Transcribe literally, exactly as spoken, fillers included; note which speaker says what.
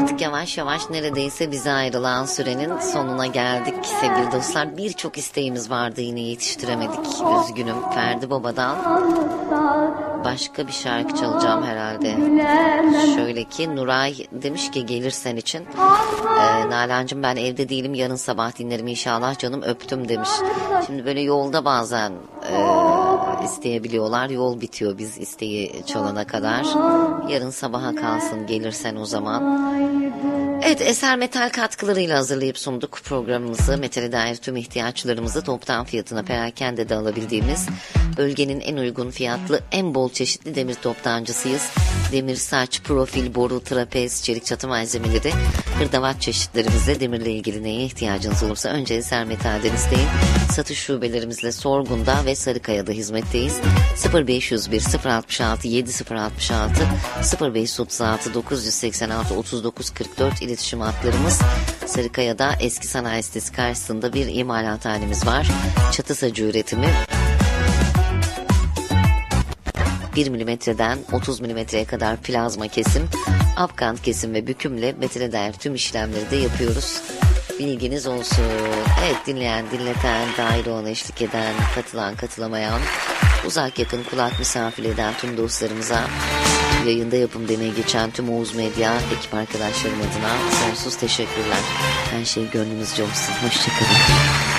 Speaker 1: Artık yavaş yavaş neredeyse bize ayrılan sürenin sonuna geldik sevgili dostlar. Birçok isteğimiz vardı, yine yetiştiremedik. Üzgünüm. Ferdi Baba'dan başka bir şarkı çalacağım herhalde. Şöyle ki, Nuray demiş ki gelirsen için. Ee, Nalan'cığım ben evde değilim, yarın sabah dinlerim inşallah canım, öptüm demiş. Şimdi böyle yolda bazen e, isteyebiliyorlar. Yol bitiyor biz isteği çalana kadar. Yarın sabaha kalsın gelirsen o zaman. Evet, Eser Metal katkılarıyla hazırlayıp sunduk programımızı. Metale dair tüm ihtiyaçlarımızı toptan fiyatına perakende alabildiğimiz bölgenin en uygun fiyatlı, en bol çeşitli demir toptancısıyız. Demir saç, profil, boru, trapez, çelik çatı malzemeleri, hırdavat çeşitlerimizle demirle ilgili neye ihtiyacınız olursa önce Eser Metal'den isteyin. Satış şubelerimizle Sorgun'da ve Sarıkaya'da hizmetteyiz. sıfır beş yüz bir sıfır altmış altı yedi sıfır altmış altı sıfır beş otuz altı dokuz yüz seksen altı otuz dokuz kırk dört iletişim hatlarımız. Sarıkaya'da eski sanayi sitesi karşısında bir imalathanemiz var. Çatı sacı üretimi. bir milimetreden otuz milimetreye kadar plazma kesim, apkant kesim ve bükümle metale dair tüm işlemleri de yapıyoruz. Bilginiz olsun. Evet, dinleyen, dinleten, dahil olan, eşlik eden, katılan, katılamayan, uzak yakın kulak misafir eden tüm dostlarımıza, yayında yapım demeye geçen tüm Oğuz Medya ekip arkadaşlarım adına sonsuz teşekkürler. Her şey gönlünüzce olsun. Hoşçakalın.